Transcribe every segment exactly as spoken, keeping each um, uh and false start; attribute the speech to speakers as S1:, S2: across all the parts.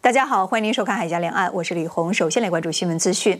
S1: 大家好，欢迎您收看《海峡两岸》，我是李红。首先来关注新闻资讯。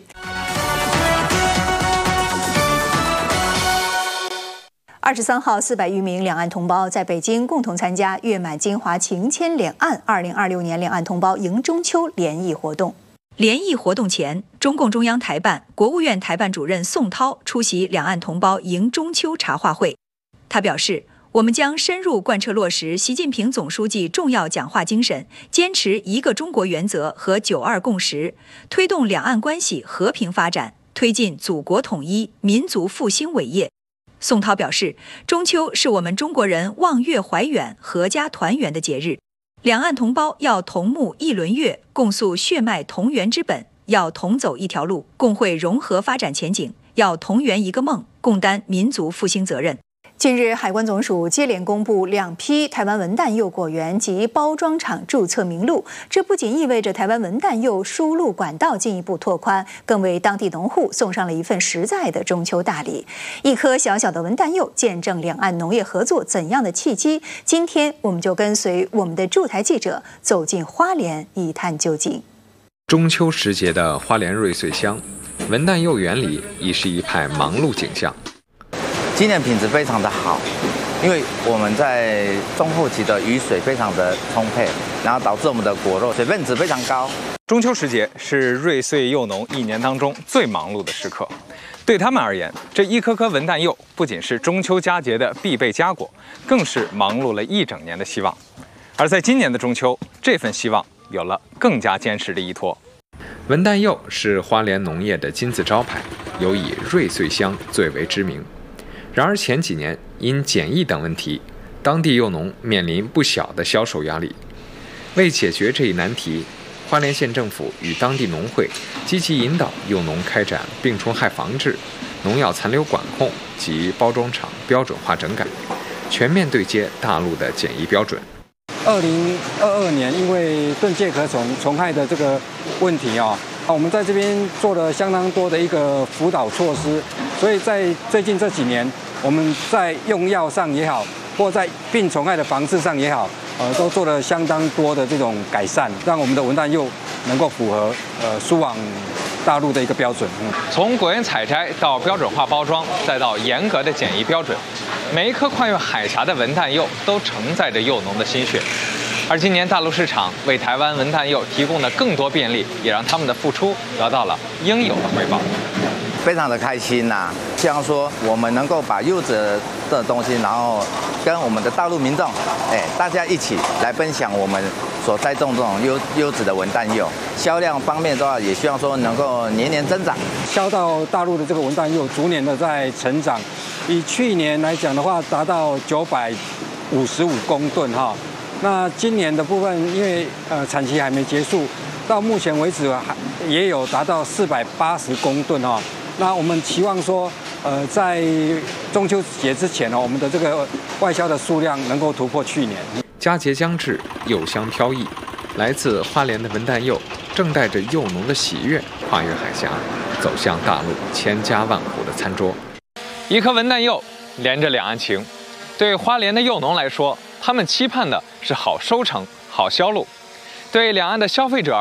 S1: 二十三号，四百余名两岸同胞在北京共同参加“月满金华，情牵两岸”二零二六年两岸同胞迎中秋联谊活动。联谊活动前，中共中央台办、国务院台办主任宋涛出席两岸同胞迎中秋茶话会。他表示，我们将深入贯彻落实习近平总书记重要讲话精神，坚持一个中国原则和九二共识，推动两岸关系和平发展，推进祖国统一、民族复兴伟业。宋涛表示，中秋是我们中国人望月怀远、阖家团圆的节日，两岸同胞要同沐一轮月，共诉血脉同源之本，要同走一条路，共绘融合发展前景，要同圆一个梦，共担民族复兴责任。近日，海关总署接连公布两批台湾文旦柚果园及包装厂注册名录，这不仅意味着台湾文旦柚输入管道进一步拓宽，更为当地农户送上了一份实在的中秋大礼。一颗小小的文旦柚，见证两岸农业合作怎样的契机？今天我们就跟随我们的驻台记者走进花莲，一探究竟。
S2: 中秋时节的花莲瑞穗乡，文旦柚园里已是一派忙碌景象。
S3: 今年品质非常的好，因为我们在中后期的雨水非常的充沛，然后导致我们的果肉水分值非常高。
S4: 中秋时节是瑞穗柚农一年当中最忙碌的时刻，对他们而言，这一颗颗文旦柚不仅是中秋佳节的必备佳果，更是忙碌了一整年的希望。而在今年的中秋，这份希望有了更加坚实的依托。
S2: 文旦柚是花莲农业的金字招牌，尤以瑞穗乡最为知名。然而前几年因检疫等问题，当地柚农面临不小的销售压力。为解决这一难题，花莲县政府与当地农会积极引导柚农开展病虫害防治、农药残留管控及包装厂标准化整改，全面对接大陆的检疫标准。
S5: 二零二二年，因为盾介壳虫虫害的这个问题啊、哦，我们在这边做了相当多的一个辅导措施，所以在最近这几年，我们在用药上也好，或在病虫害的防治上也好，呃，都做了相当多的这种改善，让我们的文旦柚能够符合呃输往大陆的一个标准。嗯，
S4: 从果园采摘到标准化包装，再到严格的检疫标准，每一颗跨越海峡的文旦柚都承载着柚农的心血。而今年大陆市场为台湾文旦柚提供的更多便利，也让他们的付出得到了应有的回报。
S3: 非常的开心呐、啊！希望说我们能够把柚子的东西，然后跟我们的大陆民众，哎，大家一起来分享我们所栽种这种优优质的文旦柚。销量方面的话，也希望说能够年年增长。
S5: 销到大陆的这个文旦柚逐年的在成长，以去年来讲的话，达到九百五十五公吨哈。那今年的部分，因为呃产期还没结束，到目前为止还也有达到四百八十公吨哈。那我们期望说，呃，在中秋节之前呢，我们的这个外销的数量能够突破去年。
S2: 佳节将至，柚香飘逸，来自花莲的文旦柚正带着柚农的喜悦，跨越海峡，走向大陆千家万户的餐桌。
S4: 一颗文旦柚连着两岸情，对花莲的柚农来说，他们期盼的是好收成、好销路；对两岸的消费者